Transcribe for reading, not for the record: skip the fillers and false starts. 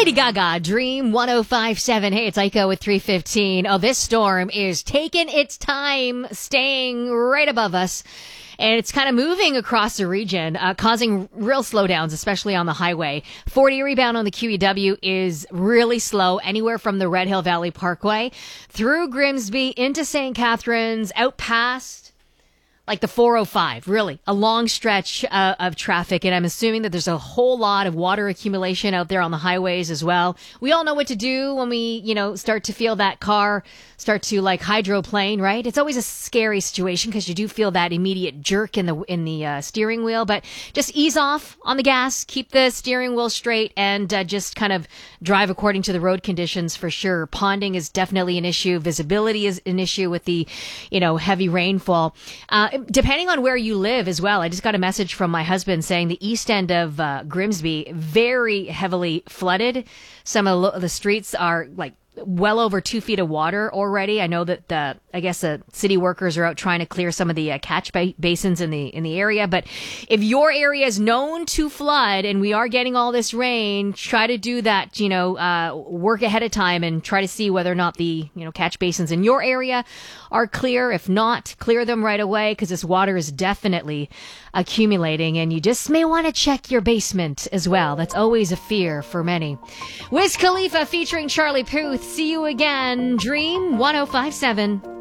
Lady Gaga, Dream 105.7. Hey, it's Aiko with 315. Oh, this storm is taking its time, staying right above us. And it's kind of moving across the region, causing real slowdowns, especially on the highway. 40 rebound on the QEW is really slow, anywhere from the Red Hill Valley Parkway through Grimsby into St. Catharines, out past like the 405, really a long stretch of traffic. And I'm assuming that there's a whole lot of water accumulation out there on the highways as well. We all know what to do when we, start to feel that car start to like hydroplane, right? It's always a scary situation because you do feel that immediate jerk in the steering wheel, but just ease off on the gas, keep the steering wheel straight, and just kind of drive according to the road conditions for sure. Ponding is definitely an issue. Visibility is an issue with the, heavy rainfall. Depending on where you live as well. I just got a message from my husband saying the east end of Grimsby, very heavily flooded. Some of the streets are like well over 2 feet of water already. I know that the city workers are out trying to clear some of the catch basins in the area. But if your area is known to flood and we are getting all this rain, try to do that, work ahead of time and try to see whether or not the, catch basins in your area are clear. If not, clear them right away because this water is definitely accumulating, and you just may want to check your basement as well. That's always a fear for many. Wiz Khalifa featuring Charlie Puth. See you again. Dream 105.7.